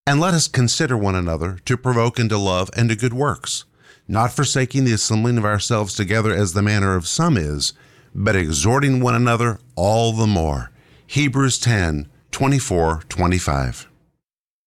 And let us consider one another to provoke unto love and to good works, not forsaking the assembling of ourselves together as the manner of some is, but exhorting one another all the more. Hebrews 10:24-25.